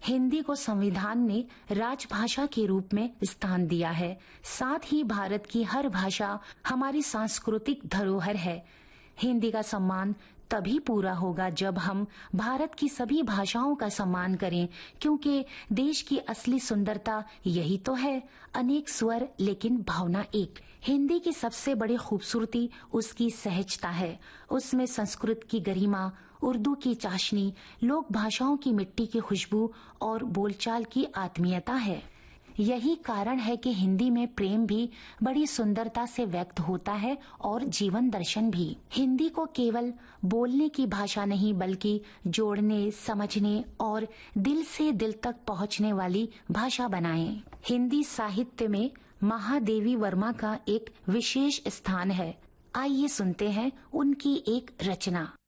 हिंदी को संविधान ने राजभाषा के रूप में स्थान दिया है। साथ ही भारत की हर भाषा हमारी सांस्कृतिक धरोहर है। हिंदी का सम्मान तभी पूरा होगा जब हम भारत की सभी भाषाओं का सम्मान करें, क्योंकि देश की असली सुंदरता यही तो है, अनेक स्वर लेकिन भावना एक। हिंदी की सबसे बड़ी खूबसूरती उसकी सहजता है। उसमें संस्कृत की गरिमा, उर्दू की चाशनी, लोक भाषाओं की मिट्टी की खुशबू और बोलचाल की आत्मीयता है। यही कारण है कि हिंदी में प्रेम भी बड़ी सुंदरता से व्यक्त होता है और जीवन दर्शन भी। हिंदी को केवल बोलने की भाषा नहीं बल्कि जोड़ने, समझने और दिल से दिल तक पहुंचने वाली भाषा बनाएं। हिंदी साहित्य में महादेवी वर्मा का एक विशेष स्थान है। आइए सुनते हैं उनकी एक रचना।